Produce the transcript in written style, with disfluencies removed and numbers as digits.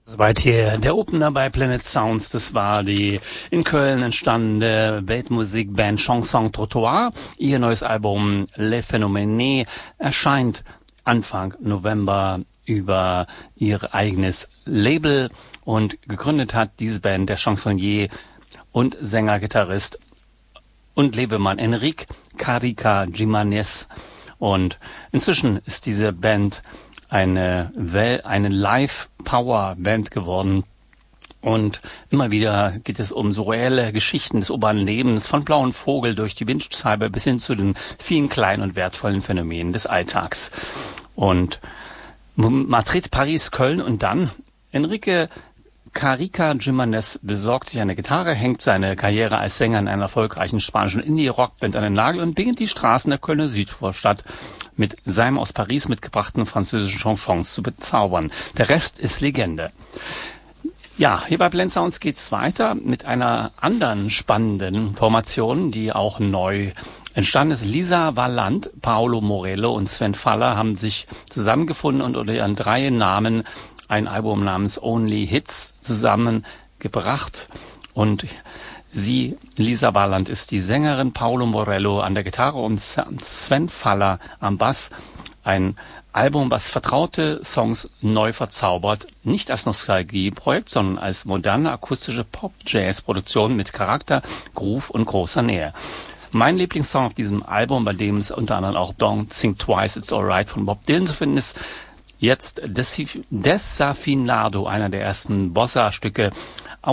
Soweit hier der Opener bei Planet Sounds. Das war die in Köln entstandene Weltmusikband Chanson Trottoir. Ihr neues Album Les Phénoménés erscheint Anfang November über ihr eigenes Label, und gegründet hat diese Band der Chansonnier und Sänger-Gitarrist und Lebemann Enrique Carica Giménez. Und inzwischen ist diese Band eine Live-Power-Band geworden. Und immer wieder geht es um surreale Geschichten des urbanen Lebens, von Blauen Vogel durch die Windscheibe bis hin zu den vielen kleinen und wertvollen Phänomenen des Alltags. Und Madrid, Paris, Köln und dann Enrique Carica Giménez besorgt sich eine Gitarre, hängt seine Karriere als Sänger in einer erfolgreichen spanischen Indie-Rockband an den Nagel und beginnt die Straßen der Kölner Südvorstadt mit seinem aus Paris mitgebrachten französischen Chansons zu bezaubern. Der Rest ist Legende. Ja, hier bei Planet Sounds geht's weiter mit einer anderen spannenden Formation, die auch neu entstanden ist. Lisa Vallant, Paolo Morello und Sven Faller haben sich zusammengefunden und unter ihren 3 Namen ein Album namens Only Hits zusammengebracht. Und sie, Lisa Vallant, ist die Sängerin, Paolo Morello an der Gitarre und Sven Faller am Bass. Ein Album, was vertraute Songs neu verzaubert, nicht als Nostalgieprojekt, sondern als moderne akustische Pop-Jazz-Produktion mit Charakter, Groove und großer Nähe. Mein Lieblingssong auf diesem Album, bei dem es unter anderem auch Don't Think Twice, It's Alright von Bob Dylan zu finden ist, jetzt Desafinado, einer der ersten Bossa-Stücke